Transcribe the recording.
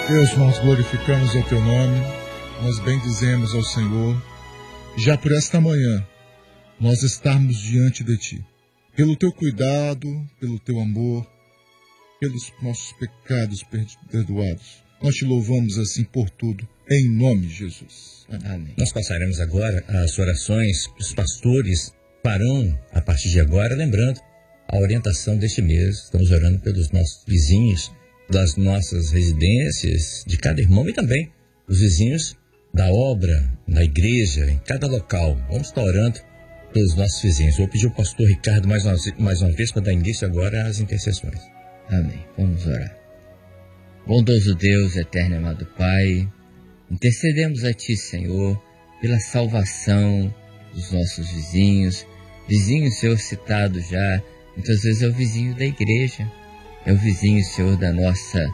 Deus, nós glorificamos o Teu nome, nós bendizemos ao Senhor, já por esta manhã, nós estarmos diante de Ti, pelo Teu cuidado, pelo Teu amor, pelos nossos pecados perdoados. Nós Te louvamos assim por tudo, em nome de Jesus. Amém. Nós passaremos agora as orações que os pastores farão a partir de agora, lembrando a orientação deste mês. Estamos orando pelos nossos vizinhos, das nossas residências, de cada irmão e também os vizinhos da obra, da igreja, em cada local. Vamos estar orando pelos nossos vizinhos. Vou pedir ao pastor Ricardo mais uma vez para dar início agora às intercessões. Amém. Vamos orar. Bondoso Deus, eterno e amado Pai, intercedemos a Ti, Senhor, pela salvação dos nossos vizinhos. Vizinho, Senhor, citado já, muitas vezes é o vizinho da igreja, é o vizinho, Senhor, da nossa